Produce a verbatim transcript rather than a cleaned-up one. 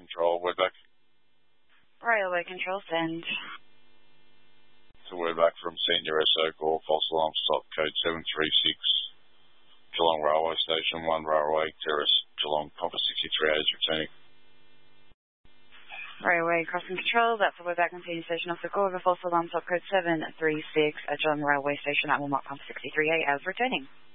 Control, word back. Railway Control, send. So word back from Senior S O Gore, false alarm stop, code seven three six, Geelong Railway Station, one Railway Terrace, Geelong, Compass sixty-three A is returning. Railway Crossing Control, that's a word back from Senior Station Officer Gore, false alarm stop, code seven three six, at Geelong Railway Station, at Wilmot, Compass sixty-three A as returning.